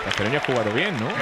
Cacereño ha jugado bien, ¿no?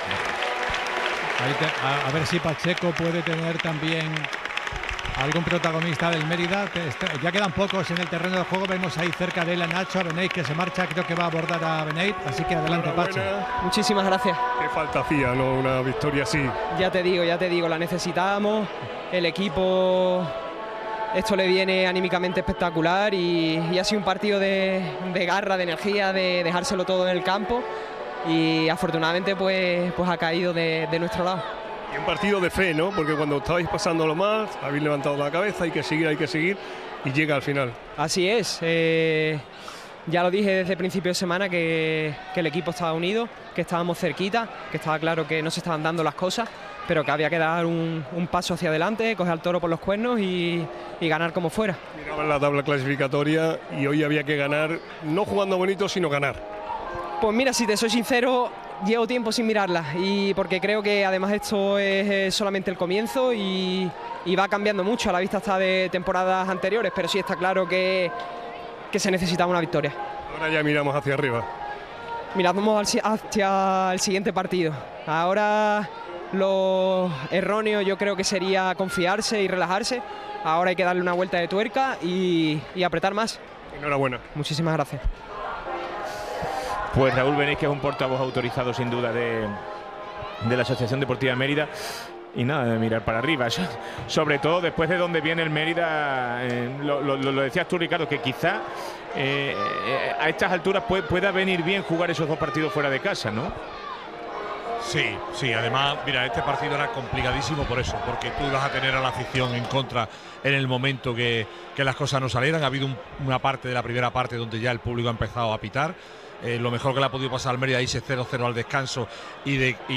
A ver si Pacheco puede tener también algún protagonista del Mérida. Ya quedan pocos en el terreno de juego. Vemos ahí cerca de él a Nacho, a Beneit, que se marcha. Creo que va a abordar a Beneit. Así que adelante, Pache. Muchísimas gracias. Qué falta hacía, ¿no? Una victoria así. Ya te digo, la necesitábamos. El equipo, esto le viene anímicamente espectacular y ha sido un partido de garra, de energía, de dejárselo todo en el campo. Y afortunadamente pues ha caído de nuestro lado. Y un partido de fe, ¿no? Porque cuando estabais pasándolo mal, habéis levantado la cabeza, hay que seguir y llega al final. Así es. Ya lo dije desde el principio de semana que el equipo estaba unido, que estábamos cerquita, que estaba claro que no se estaban dando las cosas, pero que había que dar un paso hacia adelante, coger al toro por los cuernos y ganar como fuera. Miraba la tabla clasificatoria y hoy había que ganar, no jugando bonito, sino ganar. Pues mira, si te soy sincero, llevo tiempo sin mirarla y porque creo que además esto es solamente el comienzo y va cambiando mucho. A la vista está de temporadas anteriores, pero sí está claro que se necesitaba una victoria. Ahora ya miramos hacia arriba. Miramos hacia el siguiente partido. Ahora lo erróneo yo creo que sería confiarse y relajarse. Ahora hay que darle una vuelta de tuerca y apretar más. Enhorabuena. Muchísimas gracias. Pues Raúl Beneit, que es un portavoz autorizado sin duda de la Asociación Deportiva Mérida. Y nada, de mirar para arriba, sobre todo después de donde viene el Mérida. Lo decías tú, Ricardo, que quizá a estas alturas pueda venir bien jugar esos 2 partidos fuera de casa, ¿no? Sí, además, mira, este partido era complicadísimo por eso, porque tú ibas a tener a la afición en contra en el momento que las cosas no salieran. Ha habido una parte de la primera parte donde ya el público ha empezado a pitar. Lo mejor que le ha podido pasar al Mérida, irse 0-0 al descanso y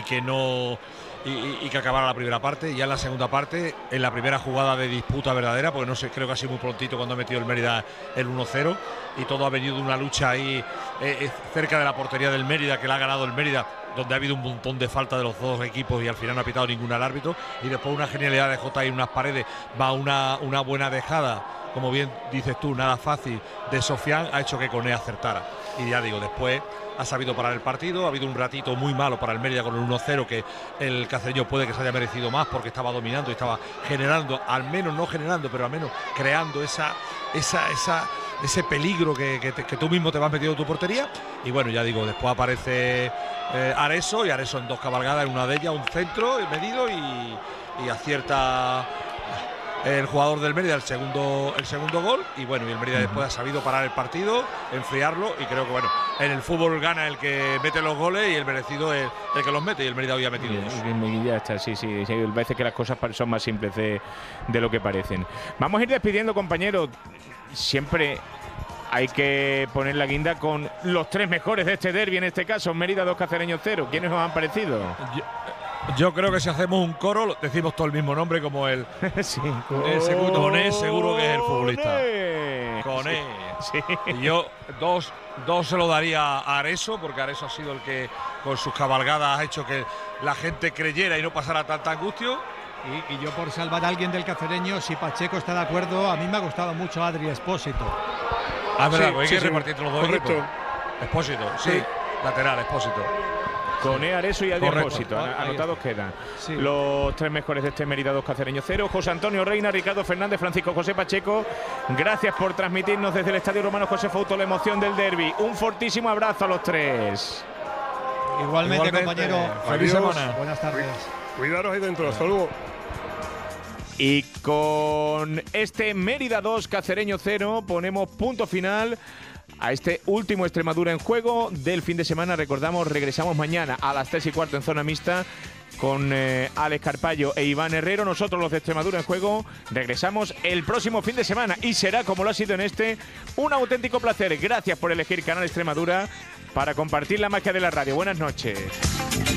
que acabara la primera parte. Y ya en la segunda parte, en la primera jugada de disputa verdadera, porque no sé, creo que ha sido muy prontito cuando ha metido el Mérida el 1-0, y todo ha venido de una lucha ahí cerca de la portería del Mérida, que la ha ganado el Mérida, donde ha habido un montón de falta de los dos equipos y al final no ha pitado ninguna al árbitro. Y después una genialidad de Jota y unas paredes, va una buena dejada, como bien dices tú, nada fácil, de Sofian, ha hecho que Koné acertara. Y ya digo, después ha sabido parar el partido. Ha habido un ratito muy malo para el Mérida con el 1-0, que el cacereño puede que se haya merecido más porque estaba dominando y estaba generando, al menos no generando, pero al menos creando ese peligro que tú mismo te vas metiendo en tu portería. Y bueno, ya digo, después aparece Areso, y Areso en 2 cabalgadas, en una de ellas un centro medido y acierta el jugador del Mérida el segundo gol. Y bueno, y el Mérida después ha sabido parar el partido, enfriarlo, y creo que bueno, en el fútbol gana el que mete los goles y el merecido es el que los mete, y el Mérida hoy ha metido 2. Ya está, sí, parece que las cosas son más simples de lo que parecen. Vamos a ir despidiendo, compañeros. Siempre hay que poner la guinda con los 3 mejores de este derbi, en este caso Mérida 2, Cacereños 0. ¿Quiénes os han parecido? Yo creo que si hacemos un coro, decimos todo el mismo nombre, como el sí, Koné, seguro que es el futbolista. Koné. Sí. Y yo dos se lo daría a Areso, porque Areso ha sido el que con sus cabalgadas ha hecho que la gente creyera y no pasara tanta angustia. Y yo, por salvar a alguien del Cacereño, si Pacheco está de acuerdo, a mí me ha gustado mucho Adri Espósito. Verdad, hay que repartir entre los dos correcto. equipos. Espósito, sí. Lateral, Espósito. Koné, Areso y Adri Espósito, anotados quedan. Sí. Los 3 mejores de este Mérida 2, Cacereños 0. José Antonio Reina, Ricardo Fernández, Francisco José Pacheco, gracias por transmitirnos desde el Estadio Romano José Fouto la emoción del derbi. Un fortísimo abrazo a los 3. Igualmente, compañero. Feliz semana. Buenas tardes. Cuidaros ahí dentro, hasta luego. Y con este Mérida 2, Cacereño 0, ponemos punto final a este último Extremadura en juego del fin de semana. Recordamos, regresamos mañana a las 3:15 en zona mixta con Alex Carpallo e Iván Herrero. Nosotros, los de Extremadura en juego, regresamos el próximo fin de semana y será, como lo ha sido en este, un auténtico placer. Gracias por elegir Canal Extremadura para compartir la magia de la radio. Buenas noches.